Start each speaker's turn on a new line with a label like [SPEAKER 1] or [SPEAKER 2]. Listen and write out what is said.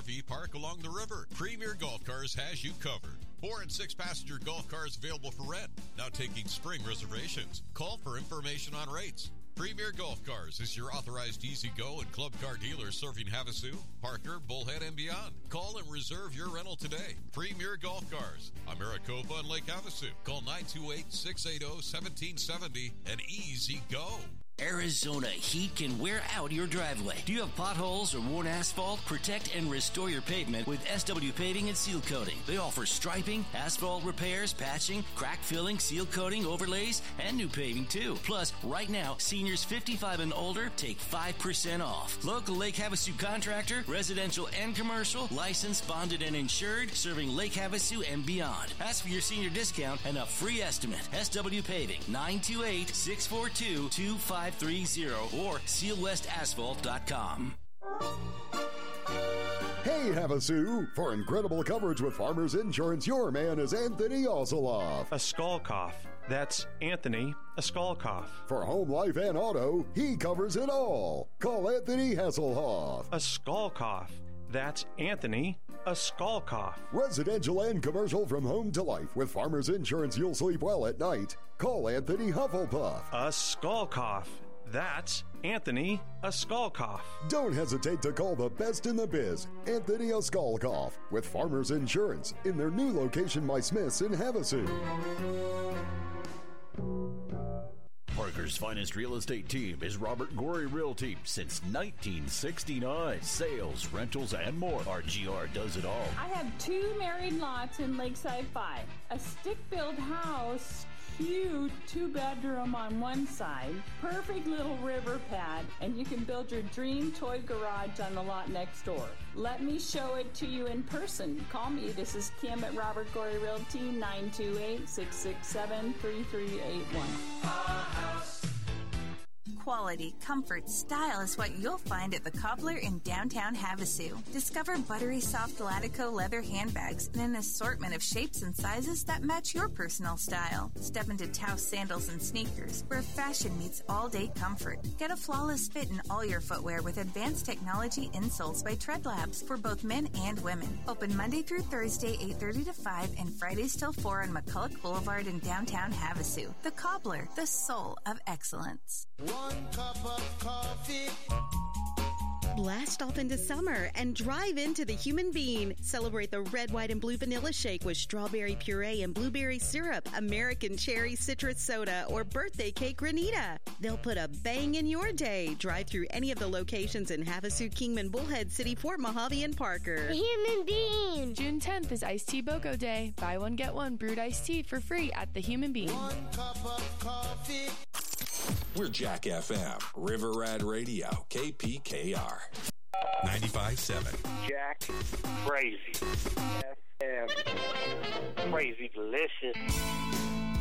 [SPEAKER 1] RV park along the river. Premier Golf Cars has you covered. 4 and 6 passenger golf cars available for rent. Now taking spring reservations. Call for information on rates. Premier Golf Cars is your authorized easy-go and club car dealer serving Havasu, Parker, Bullhead, and beyond. Call and reserve your rental today. Premier Golf Cars, Maricopa and Lake Havasu. Call 928-680-1770 and easy go.
[SPEAKER 2] Arizona heat can wear out your driveway. Do you have potholes or worn asphalt? Protect and restore your pavement with SW Paving and Seal Coating. They offer striping, asphalt repairs, patching, crack filling, seal coating, overlays, and new paving too. Plus, right now, seniors 55 and older take 5% off. Local Lake Havasu contractor, residential and commercial, licensed, bonded, and insured, serving Lake Havasu and beyond. Ask for your senior discount and a free estimate. SW Paving, 928-642-2530 or sealwestasphalt.com.
[SPEAKER 3] Hey, Havasu! For incredible coverage with Farmers Insurance, your man is Anthony Osoloff.
[SPEAKER 4] A skull cough. That's Anthony, a skull cough.
[SPEAKER 3] For home, life, and auto, he covers it all. Call Anthony Hasselhoff.
[SPEAKER 4] A skull cough. That's Anthony, a skull cough.
[SPEAKER 3] Residential and commercial from home to life. With Farmers Insurance, you'll sleep well at night. Call Anthony Hufflepuff.
[SPEAKER 4] A skull cough. That's Anthony, a skull cough.
[SPEAKER 3] Don't hesitate to call the best in the biz, Anthony a skull cough, with Farmers Insurance in their new location by Smith's in Havasu.
[SPEAKER 5] Parker's finest real estate team is Robert Gorey Realty since 1969. Sales, rentals, and more. RGR does it all.
[SPEAKER 6] I have 2 married lots in Lakeside 5. A stick-built house, huge 2-bedroom on one side, perfect little river pad, and you can build your dream toy garage on the lot next door. Let me show it to you in person. Call me. This is Kim at Robert Gorey Realty, 928-667-3381.
[SPEAKER 7] Quality, comfort, style is what you'll find at the Cobbler in downtown Havasu. Discover buttery soft Latico leather handbags in an assortment of shapes and sizes that match your personal style. Step into Taos sandals and sneakers, where fashion meets all-day comfort. Get a flawless fit in all your footwear with advanced technology insoles by Tread Labs for both men and women. Open Monday through Thursday, 8:30 to 5, and Fridays till 4 on McCulloch Boulevard in downtown Havasu. The Cobbler, the soul of excellence.
[SPEAKER 8] 1 cup of coffee.
[SPEAKER 9] Blast off into summer and drive into the Human Bean. Celebrate the red, white, and blue vanilla shake with strawberry puree and blueberry syrup, American cherry citrus soda, or birthday cake granita. They'll put a bang in your day. Drive through any of the locations in Havasu, Kingman, Bullhead City, Fort Mojave, and Parker.
[SPEAKER 10] The Human Bean. June 10th is Iced Tea BOGO Day. Buy one, get one brewed iced tea for free at the Human Bean.
[SPEAKER 8] 1 cup of coffee.
[SPEAKER 11] We're Jack FM, River Rad Radio, KPKR. 95.7.
[SPEAKER 12] Jack Crazy FM. Crazy delicious.